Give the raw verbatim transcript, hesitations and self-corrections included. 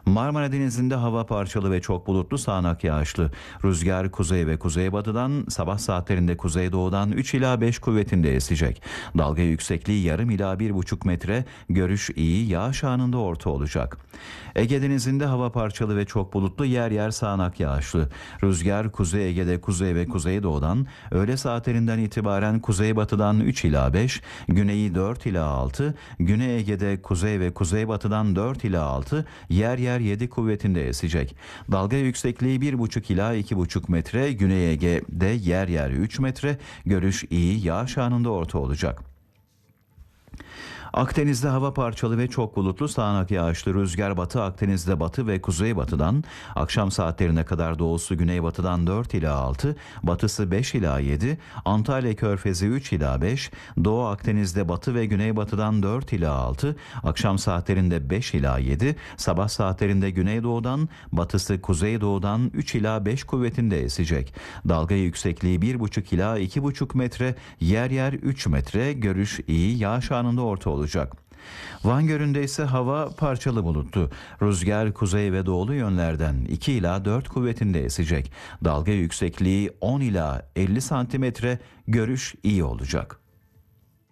Marmara Denizi'nde hava parçalı ve çok bulutlu, sağanak yağışlı. Rüzgar kuzey ve kuzeybatıdan, sabah saatlerinde kuzeydoğudan üç ila beş kuvvetinde esecek. Dalga yüksekliği yarım ila bir buçuk metre, görüş iyi, yağış anında orta olacak. Ege Denizi'nde hava parçalı ve çok bulutlu, yer yer sağanak yağışlı. Rüzgar Kuzey Ege'de kuzey ve kuzeydoğudan, öğle saatlerinden itibaren kuzeybatıdan üç ila beş, güneyi dört ila altı, Güney Ege'de kuzey ve kuzeybatıdan dört ila altı, yer yer yedi kuvvetinde esecek. Dalga yüksekliği bir buçuk ila iki buçuk metre, Güney Ege'de yer yer üç metre, görüş iyi, yağış anında orta olacak. Akdeniz'de hava parçalı ve çok bulutlu, sağanak yağışlı. Rüzgar batı Akdeniz'de batı ve kuzeybatıdan, akşam saatlerine kadar doğusu güneybatıdan dört ila altı, batısı beş ila yedi, Antalya Körfezi üç ila beş, Doğu Akdeniz'de batı ve güneybatıdan dört ila altı, akşam saatlerinde beş ila yedi, sabah saatlerinde güneydoğudan, batısı kuzeydoğudan üç ila beş kuvvetinde esecek. Dalga yüksekliği bir buçuk ila iki buçuk metre, yer yer üç metre, görüş iyi, yağış anında orta olacak. Van Gölü'nde ise hava parçalı bulutlu. Rüzgar kuzey ve doğulu yönlerden iki ila dört kuvvetinde esecek. Dalga yüksekliği on ila elli santimetre, görüş iyi olacak.